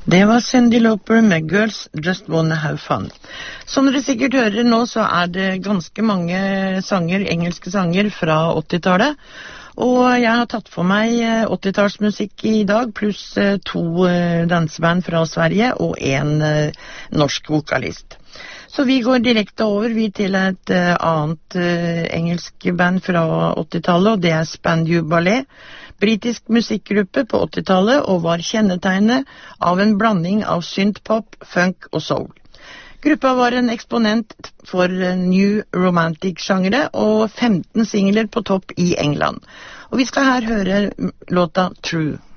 Det var Cyndi Lauper med Girls Just Wanna Have Fun. Som dere sikkert hører nå, så det ganske mange sanger, engelske sanger fra 80-tallet. Og jeg har tatt for meg 80-tallsmusikk i dag, pluss 2 danseband fra Sverige og en norsk vokalist. Så vi går direkte over til et annet engelsk band fra 80-tallet, og det Spandau Ballet. Britisk musikkgruppe på 80-tallet og var kjennetegnet av en blanding av synthpop, funk og soul. Gruppa var en eksponent for New Romantic-sjangere og 15 singler på topp i England. Og vi skal her høre låta True.